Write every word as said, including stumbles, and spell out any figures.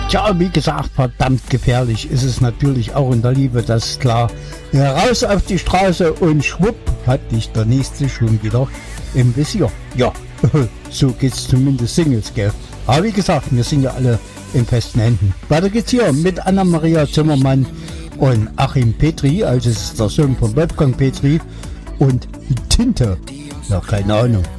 Tja, wie gesagt, verdammt gefährlich ist es natürlich auch in der Liebe, das ist klar. Ja, raus auf die Straße und schwupp hat dich der nächste schon wieder im Visier. Ja, so geht's zumindest Singles, gell. Aber wie gesagt, wir sind ja alle in festen Händen. Weiter geht's hier mit Anna-Maria Zimmermann und Achim Petri, also es ist der Sohn von Wolfgang Petri und Tinte. Ja, keine Ahnung.